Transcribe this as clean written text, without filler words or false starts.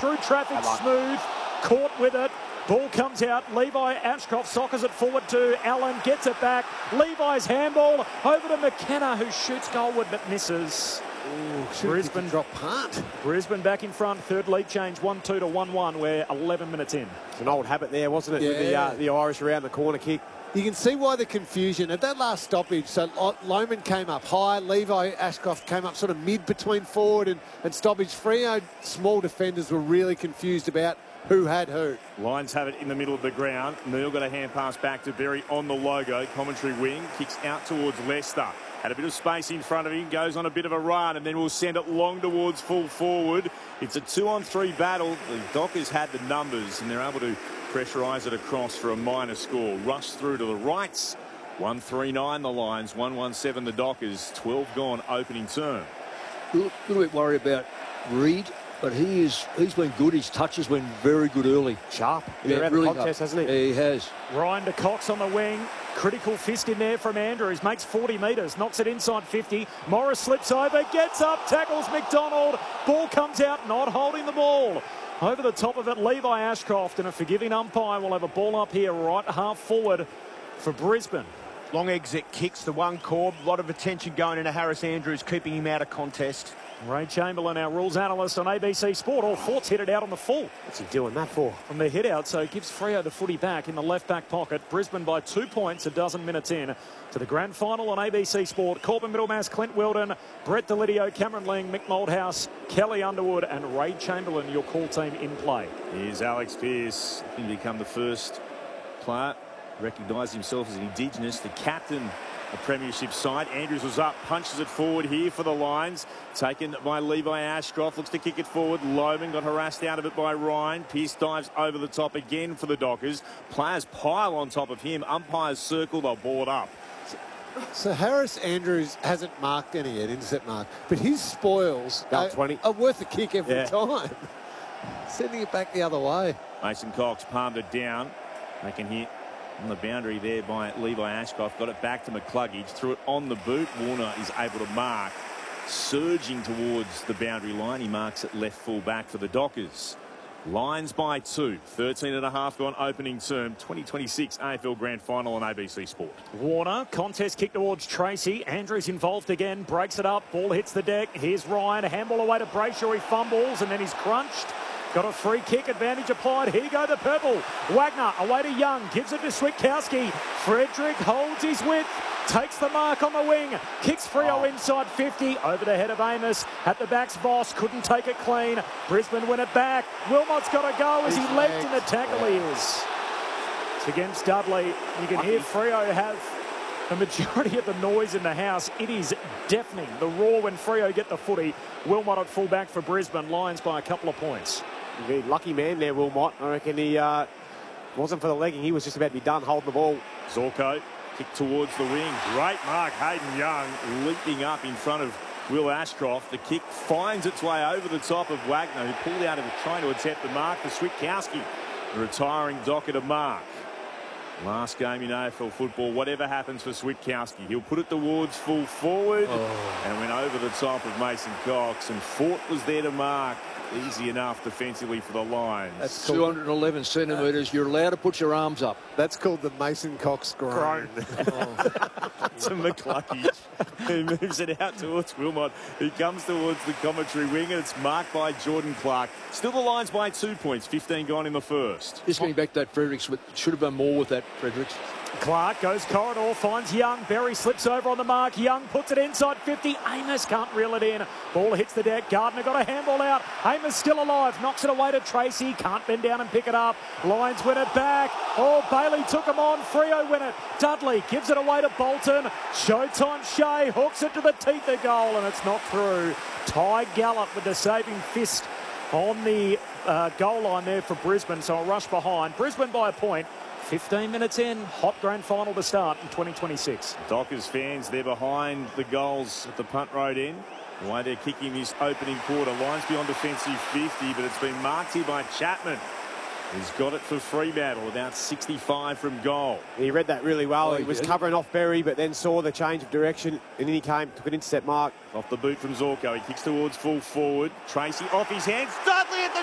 through traffic, smooth, caught with it. Ball comes out. Levi Ashcroft soccers it forward to Allen, gets it back. Levi's handball over to McKenna, who shoots goalward but misses. Brisbane drop punt. Brisbane back in front. Third lead change, 1-2 to 1-1. We're 11 minutes in. It's an old habit there, wasn't it? Yeah. With the Irish around the corner kick. You can see why the confusion at that last stoppage. So Loman came up high, Levi Ashcroft came up sort of mid between forward and stoppage. Freo small defenders were really confused about who had who. Lions have it in the middle of the ground. Neil got a hand pass back to Berry on the logo. Commentary wing, kicks out towards Leicester. Had a bit of space in front of him, goes on a bit of a run, and then we'll send it long towards full forward. It's a 2-on-3 battle. The Dockers had the numbers, and they're able to pressurise it across for a minor score. Rush through to the rights. 1-3-9 the Lions, 1-1-7 the Dockers. 12 gone opening term. A little bit worried about Reid, but he's been good. His touch has been very good early. Sharp. Yeah, Around really the contest, hasn't he? Yeah, he has. Ryan de Cox on the wing. Critical fist in there from Andrews. Makes 40 metres. Knocks it inside 50. Morris slips over. Gets up. Tackles McDonald. Ball comes out. Not holding the ball. Over the top of it, Levi Ashcroft, and a forgiving umpire will have a ball up here right half forward for Brisbane. Long exit kicks the one Corb. A lot of attention going into Harris Andrews, keeping him out of contest. Ray Chamberlain, our rules analyst on ABC Sport. All Fort's hit it out on the full. What's he doing that for? From the hit out, so it gives Freo the footy back in the left back pocket. Brisbane by 2 points, a dozen minutes in to the grand final on ABC Sport. Corbin Middlemass, Clint Weldon, Brett Delidio, Cameron Ling, Mick Moldhouse, Kelly Underwood and Ray Chamberlain, your call team in play. Here's Alex Pearce. He become the first player recognised himself as Indigenous, the captain of Premiership side. Andrews was up, punches it forward here for the Lions. Taken by Levi Ashcroft, looks to kick it forward. Loman got harassed out of it by Ryan. Pearce dives over the top again for the Dockers. Players pile on top of him. Umpires circle, they'll board up. So Harris Andrews hasn't marked any yet, intercept mark, but his spoils are 20. worth a kick every Yeah. time. Sending it back the other way. Mason Cox palmed it down. They can hit on the boundary there by Levi Ashcroft. Got it back to McCluggage. Threw it on the boot. Warner is able to mark. Surging towards the boundary line. He marks it left full back for the Dockers. Lions by 2. 13.5 gone opening term. 2026 AFL Grand Final on ABC Sport. Warner, contest kick towards Tracy. Andrews involved again, breaks it up. Ball hits the deck. Here's Ryan. A handball away to Brayshaw. He fumbles and then he's crunched. Got a free kick, advantage applied. Here go the purple. Wagner away to Young, gives it to Switkowski. Frederick holds his width, takes the mark on the wing, kicks Freo inside 50, over the head of Amos. At the back's Voss, couldn't take it clean. Brisbane win it back. Wilmot's got to go as he leapt in the tackle he is. It's against Dudley. You can hear Freo have the majority of the noise in the house. It is deafening. The roar when Freo get the footy. Wilmot at full back for Brisbane. Lions by a couple of points. Lucky man there, Wilmot. I reckon he wasn't for the legging. He was just about to be done holding the ball. Zorko kick towards the wing. Great mark. Hayden Young leaping up in front of Will Ashcroft. The kick finds its way over the top of Wagner, who pulled out of it trying to attempt the mark for Switkowski. The retiring Docker to mark. Last game in AFL football. Whatever happens for Switkowski, he'll put it towards full forward and went over the top of Mason Cox, and Fort was there to mark. Easy enough defensively for the Lions. That's 211 centimetres. You're allowed to put your arms up. That's called the Mason Cox groan. To McCluggage, who moves it out towards Wilmot, who comes towards the commentary wing, and it's marked by Jordan Clark. Still the Lions by 2 points, 15 gone in the first. Just getting back to that Fredericks, should have done more with that Fredericks. Clark goes corridor, finds Young. Berry slips over on the mark. Young puts it inside 50. Amos can't reel it in. Ball hits the deck. Gardner got a handball out. Amos still alive. Knocks it away to Tracy. Can't bend down and pick it up. Lions win it back. Oh, Bailey took him on. Freo win it. Dudley gives it away to Bolton. Showtime Shea hooks it to the teeth of goal, and it's not through. Ty Gallup with the saving fist on the goal line there for Brisbane. So a rush behind. Brisbane by a point. 15 minutes in, hot grand final to start in 2026. Dockers fans, they're behind the goals at the punt road end. The way they're kicking this opening quarter. Lions beyond defensive 50, but it's been marked here by Chapman. He's got it for Fremantle, about 65 from goal. He read that really well. He was covering off Berry, but then saw the change of direction, and then he came, took an intercept mark. Off the boot from Zorko. He kicks towards full forward. Tracy off his hands.